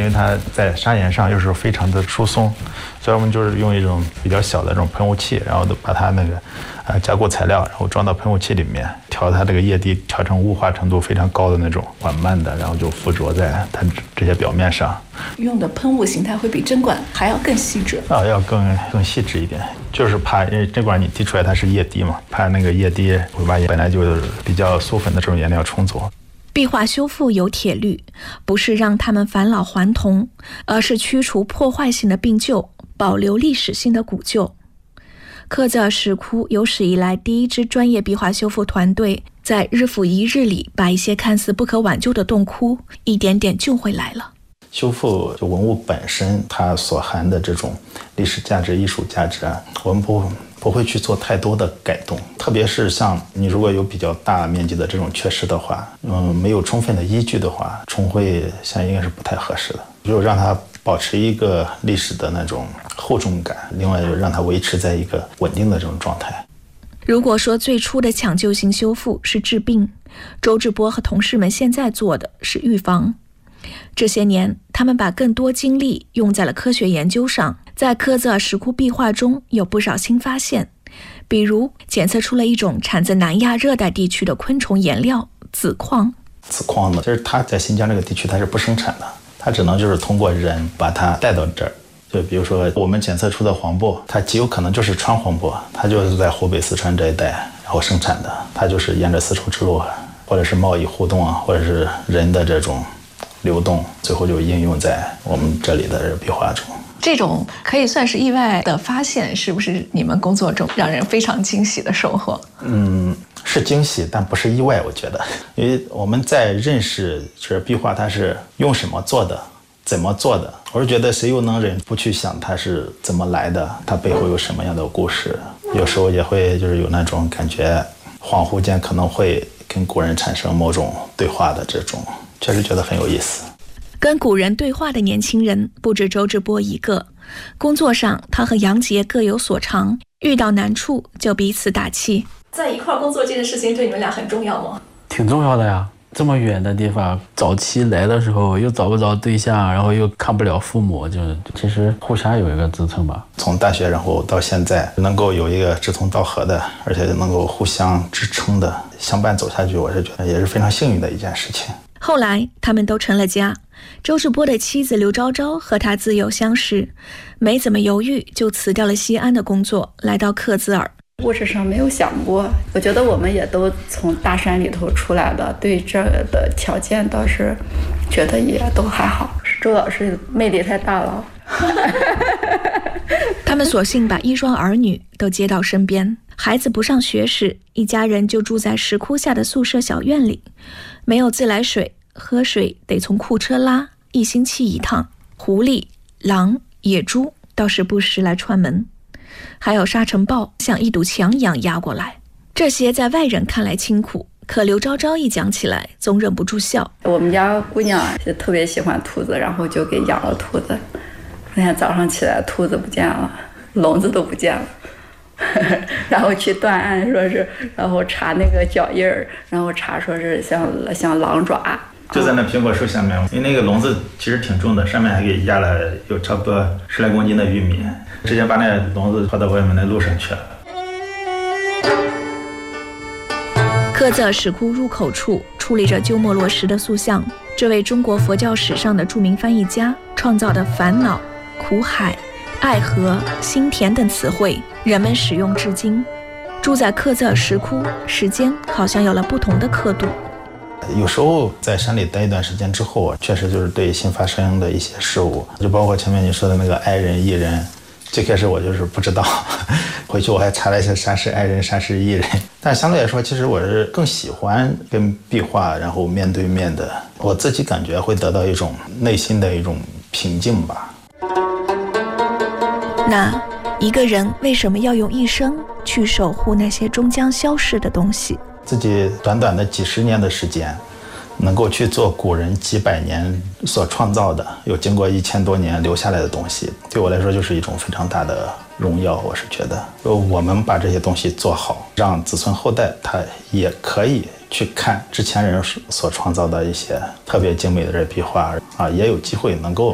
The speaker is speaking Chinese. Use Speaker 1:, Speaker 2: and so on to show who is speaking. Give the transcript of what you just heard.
Speaker 1: 为它在砂岩上又是非常的疏松，所以我们就是用一种比较小的这种喷雾器，然后把它那个加固材料，然后装到喷雾器里面，调它这个液滴，调成雾化程度非常高的那种，缓慢的，然后就附着在它这些表面上。
Speaker 2: 用的喷雾形态会比针管还要更细致
Speaker 1: 要更细致一点，就是怕因为针管你滴出来它是液滴嘛，怕那个液滴会把本来就是比较酥粉的这种颜料冲走。
Speaker 3: 壁画修复有铁律，不是让他们返老还童，而是驱除破坏性的病旧，保留历史性的古旧。克孜尔石窟有史以来第一支专业壁画修复团队，在日复一日里把一些看似不可挽救的洞窟一点点救回来了。
Speaker 1: 修复就文物本身它所含的这种历史价值、艺术价值我们不会去做太多的改动，特别是像你如果有比较大面积的这种缺失的话，没有充分的依据的话，重绘现在应该是不太合适的。就让它保持一个历史的那种厚重感，另外就让它维持在一个稳定的这种状态。
Speaker 3: 如果说最初的抢救性修复是治病，周志波和同事们现在做的是预防。这些年，他们把更多精力用在了科学研究上，在克孜尔石窟壁画中有不少新发现，比如检测出了一种产自南亚热带地区的昆虫颜料紫矿。
Speaker 1: 紫矿呢，就是它在新疆这个地区它是不生产的，它只能就是通过人把它带到这儿。就比如说我们检测出的黄柏，它极有可能就是川黄柏，它就是在湖北四川这一带然后生产的，它就是沿着丝绸之路或者是贸易互动或者是人的这种流动，最后就应用在我们这里的壁画中。
Speaker 2: 这种可以算是意外的发现，是不是你们工作中让人非常惊喜的收获？
Speaker 1: 是惊喜，但不是意外，我觉得，因为我们在认识这壁画它是用什么做的，怎么做的，我是觉得谁又能忍不去想它是怎么来的，它背后有什么样的故事，有时候也会就是有那种感觉，恍惚间可能会跟古人产生某种对话的这种，确实觉得很有意思。
Speaker 3: 跟古人对话的年轻人不止周志波一个，工作上他和杨杰各有所长，遇到难处就彼此打气。
Speaker 2: 在一块工作这件事情对你们俩很重要吗？
Speaker 4: 挺重要的呀，这么远的地方，早期来的时候又找不着对象，然后又看不了父母，就是其实互相有一个支撑吧。
Speaker 1: 从大学然后到现在，能够有一个志同道合的，而且能够互相支撑的相伴走下去，我是觉得也是非常幸运的一件事情。
Speaker 3: 后来他们都成了家，周志波的妻子刘昭昭和他自幼相识，没怎么犹豫就辞掉了西安的工作，来到克孜尔。
Speaker 5: 物质上没有想过，我觉得我们也都从大山里头出来的，对这的条件倒是觉得也都还好。周老师魅力太大了。
Speaker 3: 他们索性把一双儿女都接到身边，孩子不上学时，一家人就住在石窟下的宿舍小院里，没有自来水，喝水得从库车拉，1星期一趟。狐狸、狼、野猪倒是不时来串门，还有沙尘暴像一堵墙一样压过来。这些在外人看来清苦，可刘昭昭一讲起来总忍不住笑。
Speaker 5: 我们家姑娘是特别喜欢兔子，然后就给养了兔子。那天早上起来，兔子不见了，笼子都不见了。然后去断案，说是，然后查那个脚印儿，然后查说是像狼爪。
Speaker 1: 就在那苹果树下面，因为那个笼子其实挺重的，上面还给压了有差不多10来公斤的玉米，直接把那笼子抛到外面的路上去了。
Speaker 3: 克孜尔石窟入口处矗立着鸠摩罗什的塑像，这位中国佛教史上的著名翻译家创造的烦恼、苦海、爱河、心田等词汇，人们使用至今。住在克孜尔石窟，时间好像有了不同的刻度。
Speaker 1: 有时候在山里待一段时间之后，确实就是对新发生的一些事物，就包括前面你说的那个爱人、艺人，最开始我就是不知道，回去我还查了一下啥是爱人，啥是艺人。但相对来说，其实我是更喜欢跟壁画然后面对面的，我自己感觉会得到一种内心的一种平静吧。
Speaker 3: 那一个人为什么要用一生去守护那些终将消逝的东西？
Speaker 1: 自己短短的几十年的时间，能够去做古人几百年所创造的，有经过1000多年留下来的东西，对我来说就是一种非常大的荣耀。我是觉得我们把这些东西做好，让子孙后代他也可以去看之前人所创造的一些特别精美的这壁画也有机会能够